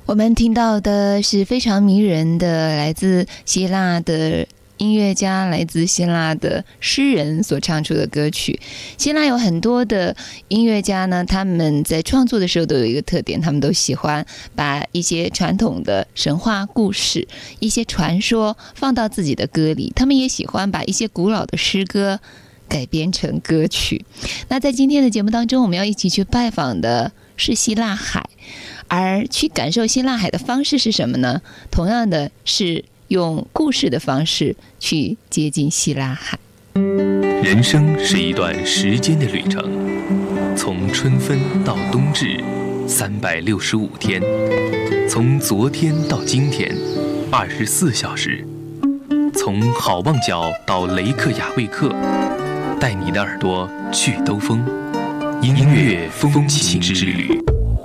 我们听到的是非常迷人的来自希腊的音乐家，来自希腊的诗人所唱出的歌曲。希腊有很多的音乐家呢，他们在创作的时候都有一个特点，他们都喜欢把一些传统的神话故事、一些传说放到自己的歌里，他们也喜欢把一些古老的诗歌改编成歌曲。那在今天的节目当中，我们要一起去拜访的是希腊海，而去感受希腊海的方式是什么呢？同样的是用故事的方式去接近希腊海。 人生是一段时间的旅程，从春分到冬至，365天，从昨天到今天，24小时，从好望角到雷克雅未克，带你的耳朵去兜风，音乐风情之旅。